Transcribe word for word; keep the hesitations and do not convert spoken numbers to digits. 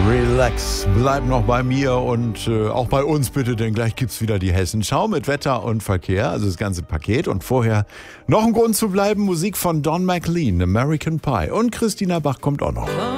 Relax, bleib noch bei mir und äh, auch bei uns bitte, denn gleich gibt's wieder die Hessenschau mit Wetter und Verkehr, also das ganze Paket. Und vorher noch ein Grund zu bleiben, Musik von Don McLean, American Pie. Und Christina Bach kommt auch noch.